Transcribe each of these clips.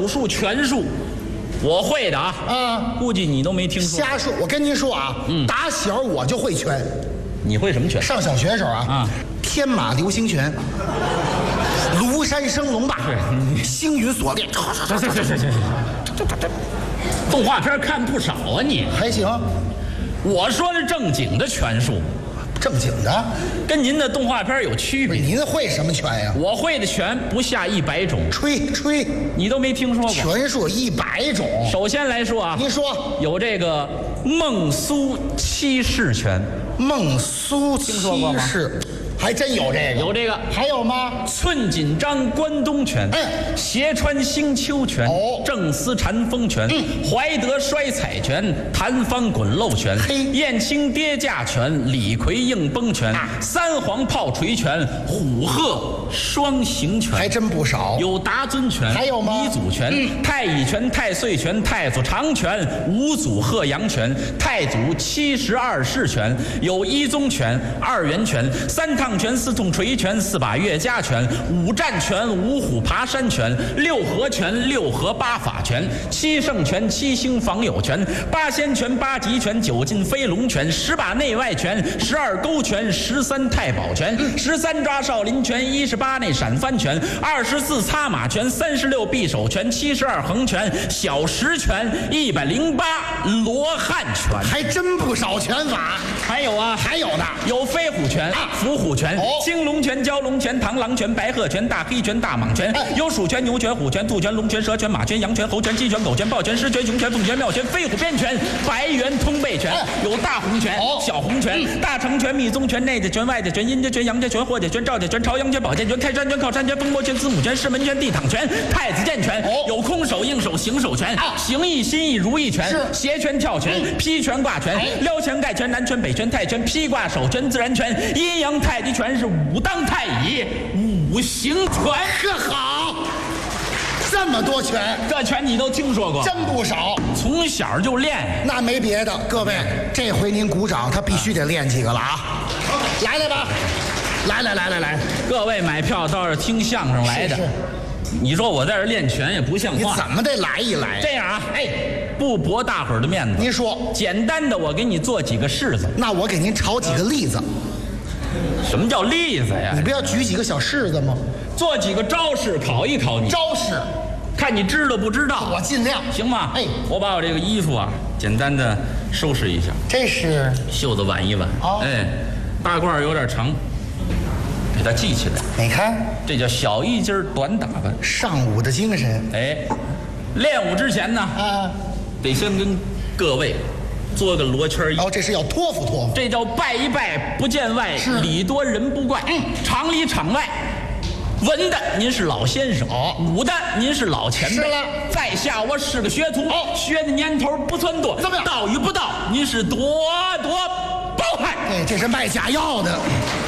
数数全数，我会的啊。估计你都没听说。 瞎说！我跟您说啊，打小我就会拳。 你会什么拳？ 上小学的时候啊，天马流星拳，庐山升龙霸，星云锁链。 行，动画片看不少啊你。 还行。 我说是正经的拳术。 正经的， 跟您的动画片有区别。 您会什么拳呀？ 我会的拳不下100种。 吹， 你都没听说过？ 拳术100种。 首先来说啊， 您说有这个孟苏七式拳。 孟苏七式，还真有这个。 有这个， 还有吗？ 寸锦章关东拳，斜穿星丘拳，正丝缠风拳，怀德摔彩拳，弹方滚漏拳，燕青跌架拳，李逵硬崩拳，三皇炮锤拳，虎鹤双形拳， 还真不少。 有达尊拳， 还有吗？ 彝祖拳，太乙拳，太岁拳，太祖长拳，五祖鹤阳拳，太祖72式拳，有一宗拳、2元拳、3趟拳、4通锤拳、4把岳家拳、5战拳、5虎爬山拳、6合拳、6合8法拳、7圣拳、7星防友拳、8仙拳、8极拳、9进飞龙拳、10把内外拳、12勾拳、13太保拳、13抓少林拳、18内闪翻拳、24擦马拳、36匕首拳、72横拳、小石拳、108罗汉拳， 还真不少拳法。 还有啊， 还有的有飞虎拳、伏虎拳、青龙拳、蛟龙拳、螳螂拳、白鹤拳、大黑拳、大蟒拳，有鼠拳、牛拳、虎拳、兔拳、龙拳、蛇拳、马拳、羊拳、猴拳、鸡拳、狗拳、豹拳、狮拳、熊拳、凤拳、妙拳、飞虎鞭拳、白猿通背拳，有大红拳、小红拳、大成拳、密宗拳、内家拳、外家拳、阴家拳、阳家拳、霍家拳、赵家拳、朝阳拳、宝剑拳、开山拳、靠山拳、风魔拳、子母拳、师门拳、地躺拳、太子剑拳，有空手、硬手、行手拳、形意、心意、如意拳、斜拳、跳拳、劈拳、挂拳、撩拳、盖拳、南拳、北拳、泰拳、劈挂手拳、自然拳、阴阳太极拳，是武当太乙5行拳。 呵，好，这么多拳， 这拳你都听说过？ 真不少， 从小就练。 那没别的，各位，这回您鼓掌，他必须得练几个了啊！来吧，来， 各位买票倒是听相声来的。 是你说我在这练拳也不像话。 你怎么得来一来？ 这样啊，不驳大伙儿的面子。 您说， 简单的，我给你做几个式子。 那我给您炒几个例子。 什么叫例子呀？ 你不要举几个小式子吗？ 做几个招式考一考你。 招式， 看你知道不知道。 我尽量， 行吗？我把我这个衣服啊，简单的收拾一下。 这是袖子挽一挽。大褂有点长，给它系起来。 你看， 这叫小衣襟短打扮。 上午的精神。 练武之前呢，得先跟各位做个罗圈揖。 这是要托付。 这叫拜一拜不见外，礼多人不怪。场里场外，文的您是老先生，武的您是老前辈。 是了， 在下我是个学徒，学的年头不算多。 怎么样？ 道与不道，您是多包涵。 这是卖假药的。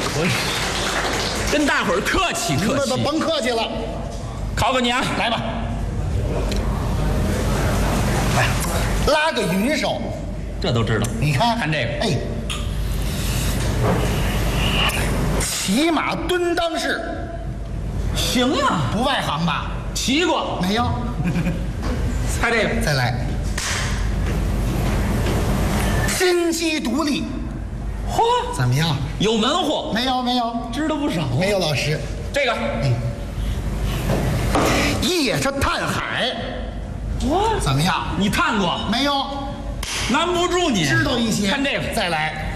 跟大伙儿客气客气。 甭客气了， 考考你啊， 来吧。拉个云手， 这都知道。 你看这个， 骑马蹲裆式， 行啊， 不外行吧？ 骑过没有？ 猜这个， 再来，金鸡独立， 嚯， 怎么样？ 有门户？ 没有， 知道不少。 没有老师， 这个， 夜叉探海，怎么样？ 你探过没有？ 难不住你， 知道一些。 看这个， 再来，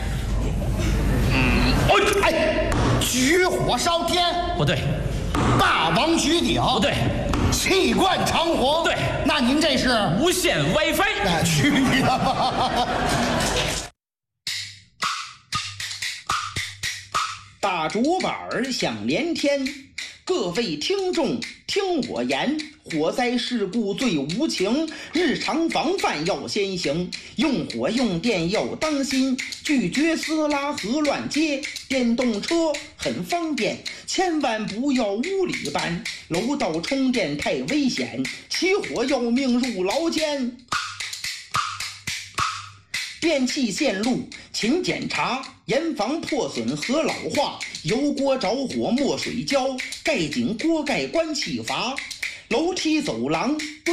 举火烧天， 不对； 霸王举鼎， 不对； 气贯长虹， 不对。 那您这是无线 WiFi？ 去你的吧！ 大竹板响连天，各位听众听我言，火灾事故最无情，日常防范要先行，用火用电要当心，拒绝私拉和乱接，电动车很方便，千万不要屋里搬，楼道充电太危险，起火要命入牢间。电器线路勤检查，严防破损和老化，油锅着火没水浇，盖紧锅盖关气阀，楼梯走廊